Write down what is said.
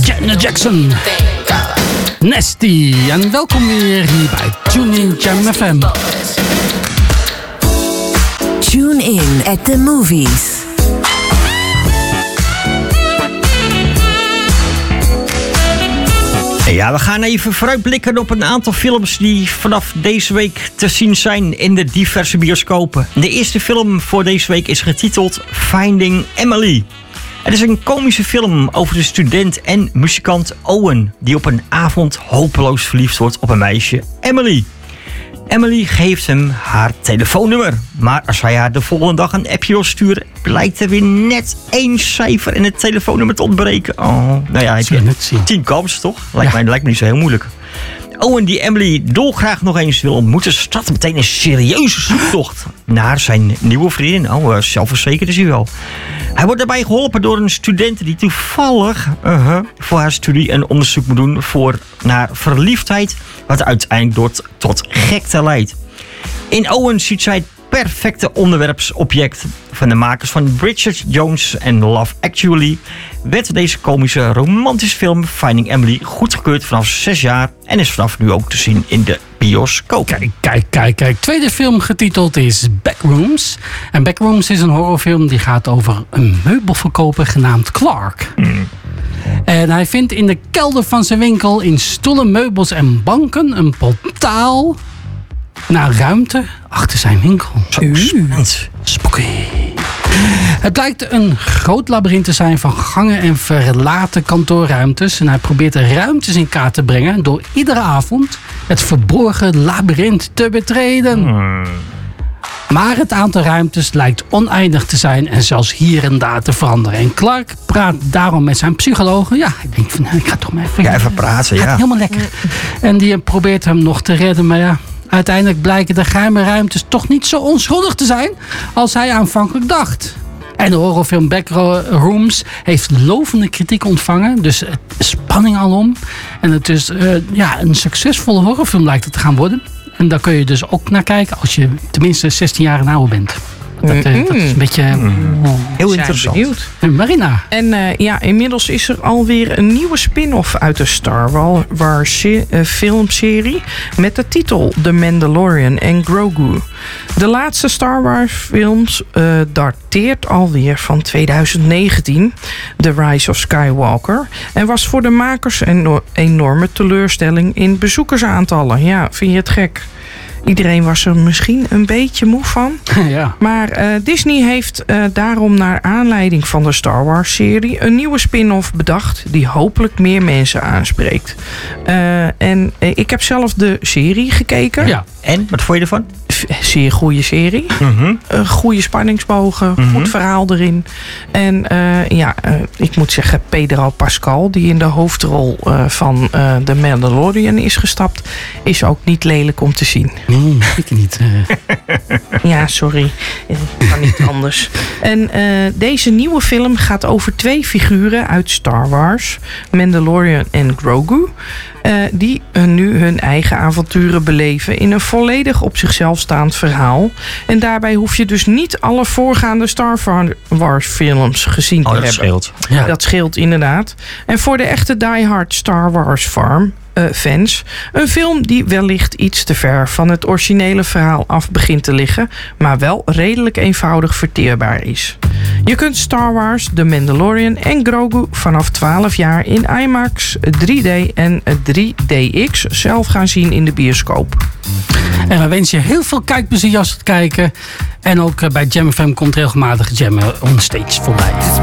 Janet Jackson. Nasty. En welkom weer hier bij Tune In Jam FM. Tune in at the movies. Ja, we gaan even vooruitblikken op een aantal films die vanaf deze week te zien zijn in de diverse bioscopen. De eerste film voor deze week is getiteld Finding Emily. Het is een komische film over de student en muzikant Owen, die op een avond hopeloos verliefd wordt op een meisje, Emily. Emily geeft hem haar telefoonnummer. Maar als hij haar de volgende dag een appje wil sturen, blijkt er weer net 1 cijfer in het telefoonnummer te ontbreken. Oh, nou ja, heb je 10 kansen toch? Lijkt me niet zo heel moeilijk. Owen, die Emily dolgraag nog eens wil ontmoeten, start meteen een serieuze zoektocht naar zijn nieuwe vriendin. Oh, zelfverzekerd is hij wel. Hij wordt daarbij geholpen door een student die toevallig voor haar studie een onderzoek moet doen naar verliefdheid, wat uiteindelijk tot gekte leidt. In Owen ziet zij het perfecte onderwerpsobject. Van de makers van Bridget Jones en Love Actually werd deze komische romantische film Finding Emily goedgekeurd vanaf 6 jaar en is vanaf nu ook te zien in de bioscoop. Kijk. Tweede film getiteld is Backrooms. En Backrooms is een horrorfilm die gaat over een meubelverkoper genaamd Clark. En hij vindt in de kelder van zijn winkel in stoelen, meubels en banken een portaal naar ruimte achter zijn winkel. Spooky. Het blijkt een groot labyrint te zijn van gangen en verlaten kantoorruimtes. En hij probeert de ruimtes in kaart te brengen door iedere avond het verborgen labyrint te betreden. Maar het aantal ruimtes lijkt oneindig te zijn en zelfs hier en daar te veranderen. En Clark praat daarom met zijn psycholoog. Ja, ik denk van, ik ga toch maar even praten. Ja. Helemaal lekker. En die probeert hem nog te redden, maar ja, uiteindelijk blijken de geheime ruimtes toch niet zo onschuldig te zijn als hij aanvankelijk dacht. En de horrorfilm Backrooms heeft lovende kritiek ontvangen. Dus spanning alom. En het is een succesvolle horrorfilm lijkt het te gaan worden. En daar kun je dus ook naar kijken als je tenminste 16 jaar en ouder bent. Dat is een beetje heel interessant. Benieuwd. Marina. En inmiddels is er alweer een nieuwe spin-off uit de Star Wars filmserie met de titel The Mandalorian en Grogu. De laatste Star Wars films dateert alweer van 2019, The Rise of Skywalker, en was voor de makers een enorme teleurstelling in bezoekersaantallen. Ja, vind je het gek? Iedereen was er misschien een beetje moe van. Ja. Maar Disney heeft daarom naar aanleiding van de Star Wars-serie een nieuwe spin-off bedacht die hopelijk meer mensen aanspreekt. En ik heb zelf de serie gekeken. Ja. En? Wat vond je ervan? Zeer goede serie. Goede spanningsbogen. Goed verhaal erin. En ik moet zeggen, Pedro Pascal, die in de hoofdrol van The Mandalorian is gestapt, is ook niet lelijk om te zien. Nee, ik niet. Ja, sorry. Kan niet anders. En deze nieuwe film gaat over 2 figuren uit Star Wars, Mandalorian en Grogu, die nu hun eigen avonturen beleven in een volledig op zichzelf staand verhaal. En daarbij hoef je dus niet alle voorgaande Star Wars films gezien te hebben. Dat scheelt. Ja. Dat scheelt inderdaad. En voor de echte diehard Star Wars fans, een film die wellicht iets te ver van het originele verhaal af begint te liggen, maar wel redelijk eenvoudig verteerbaar is. Je kunt Star Wars, The Mandalorian en Grogu vanaf 12 jaar in IMAX, 3D en 3DX zelf gaan zien in de bioscoop. En we wensen je heel veel kijkplezier als het kijken. En ook bij Jam FM komt regelmatig Jam on Stage voorbij.